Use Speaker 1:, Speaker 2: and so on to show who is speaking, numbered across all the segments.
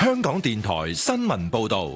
Speaker 1: 香港電台新聞報道。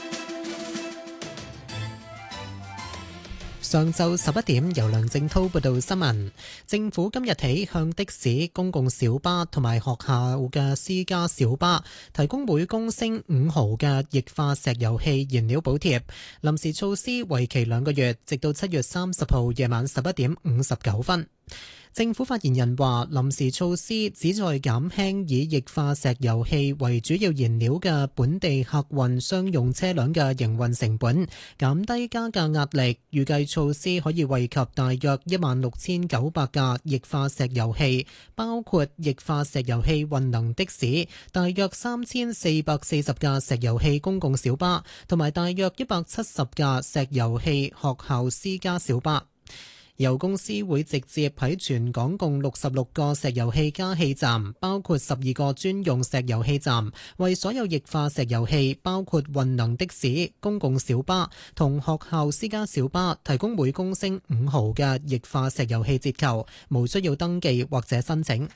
Speaker 2: 上晝11點，由梁正濤報道新聞。政府今日起向的士、公共小巴同埋學校嘅私家小巴提供每公升5毫嘅液化石油氣燃料補貼。臨時措施為期2個月，直到7月30號夜晚11點59分。政府發言人話，臨時措施旨在減輕以液化石油氣為主要燃料嘅本地客運商用車輛嘅營運成本，減低加價壓力。預計措施可以惠及大約16,900架液化石油氣，包括液化石油氣混能的士，大約3,440架石油氣公共小巴，同埋大約170架石油氣學校私家小巴。油公司會直接喺全港共66個石油氣加氣站，包括12個專用石油氣站，為所有液化石油氣，包括混能的士、公共小巴同學校私家小巴，提供每公升5毫嘅液化石油氣折扣，無需要登記或者申請。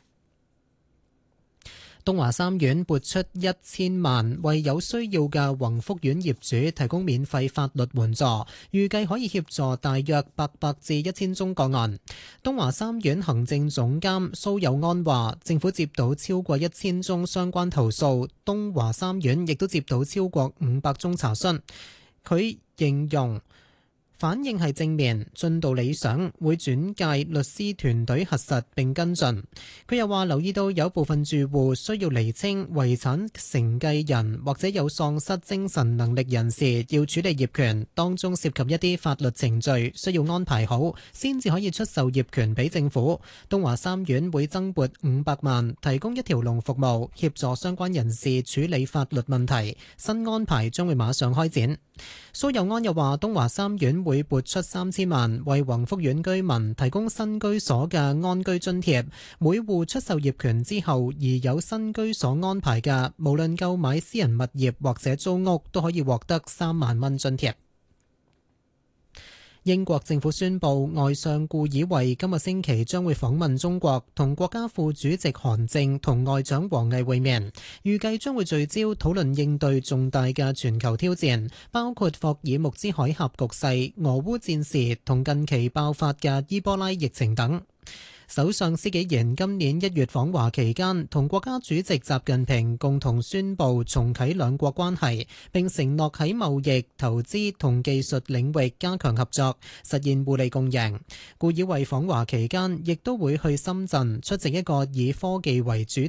Speaker 2: 東華三院撥出1000萬，為有需要嘅宏福苑業主提供免費法律援助，預計可以協助大約800至1000宗個案。東華三院行政總監蘇友安話，政府接到超過1000宗相關投訴，東華三院亦都接到超過500宗查詢。佢形容反應係正面，進度理想，會轉介律師團隊核實並跟進。佢又話留意到有部分住戶需要釐清遺產承繼人或者有喪失精神能力人士要處理業權，當中涉及一啲法律程序需要安排好，先至可以出售業權俾政府。東華三院會增撥500萬，提供一條龍服務，協助相關人士處理法律問題。新安排將會馬上開展。蘇友安又話，東華三院會撥出3000萬，為宏福苑居民提供新居所嘅安居津貼。每戶出售業權之後而有新居所安排嘅，無論購買私人物業或者租屋，都可以獲得3萬蚊津貼。英國政府宣布，外相顧以為今個星期將會訪問中國，同國家副主席韓正同外長王毅會面，預計將會聚焦討論應對重大嘅全球挑戰，包括霍爾木茲海峽局勢、俄烏戰事同近期爆發嘅伊波拉疫情等。首相施紀賢今年1月訪華期間，同國家主席習近平共同宣布重啟兩國關係，並承諾喺貿易、投資同技術領域加強合作，實現互利共贏。顧以為訪華期間亦都會去深圳出席一個以科技為主